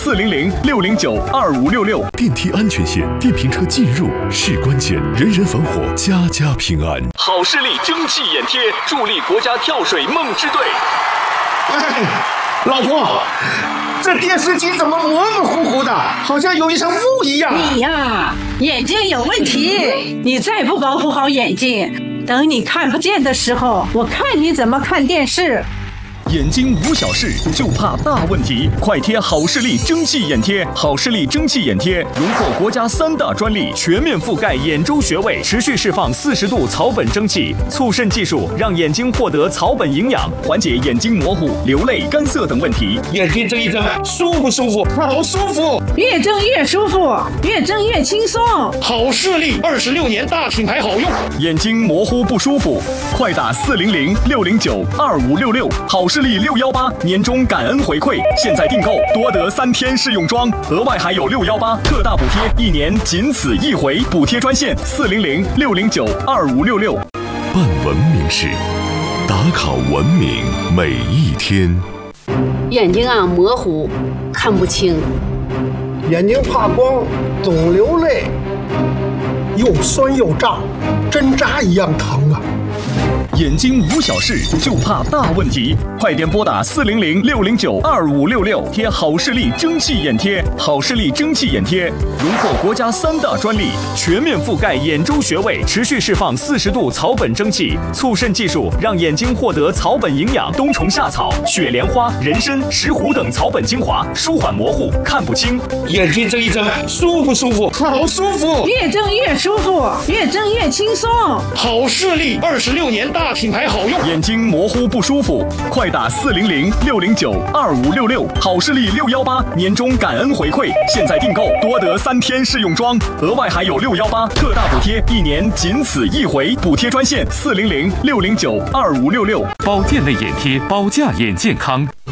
400-609-2566。 电梯安全线，电瓶车进入是关键，人人防火，家家平安。 好视力蒸汽眼贴，助力国家跳水梦之队。 哎，老婆，这电视机怎么模模糊糊的，好像有一层雾一样？ 你呀，眼睛有问题，你再不保护好眼睛，等你看不见的时候，我看你怎么看电视。 眼睛无小事，就怕大问题。快贴好视力蒸汽眼贴！好视力蒸汽眼贴荣获国家3大专利，全面覆盖眼周穴位，持续释放40度草本蒸汽，促渗技术让眼睛获得草本营养，缓解眼睛模糊、流泪、干涩等问题。 眼睛睁一睁，舒不舒服？好舒服！ 越睁越舒服，越睁越轻松。 好视力26年大品牌，好用。 眼睛模糊不舒服，快打400-609-2566。好视力618年终感恩回馈，现在订购多得3天试用装，额外还有618特大补贴，1年仅此一回，补贴专线400-609-2566。 办文明事，打卡文明每一天。 眼睛啊模糊，看不清， 眼睛怕光，总流泪，又酸又胀，针扎一样疼啊！ 眼睛无小事，就怕大问题。快点拨打400-609-2566，贴好视力蒸汽眼贴。好视力蒸汽眼贴荣获国家3大专利，全面覆盖眼周穴位，持续释放40度草本蒸汽，促渗技术让眼睛获得草本营养，冬虫夏草、雪莲花、人参、石斛等草本精华，舒缓模糊、看不清。 眼睛睁一睁，舒不舒服？好舒服！ 越睁越舒服，越睁越轻松。 好视力26年大品牌，好用。 眼睛模糊不舒服，快打400-609-2566。好视力618年终感恩回馈，现在订购多得3天试用装，额外还有618特大补贴，1年仅此一回，补贴专线400-609-2566。 保健类眼贴，保驾眼健康。